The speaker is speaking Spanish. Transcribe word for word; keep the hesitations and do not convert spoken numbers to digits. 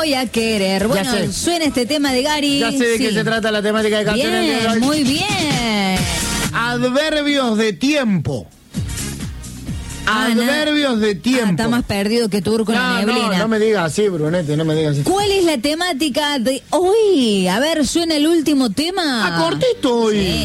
voy a querer. Bueno, sé. suena este tema de Gary. Ya sé de sí. qué se trata la temática de canciones. Bien, de hoy. muy bien. Adverbios de tiempo. Ah, Adverbios de tiempo. Ah, está más perdido que Turco en la No, neblina. no, no me digas así, Brunete, no me digas así. ¿Cuál es la temática de hoy? A ver, suena el último tema. Ah, cortito hoy. Sí.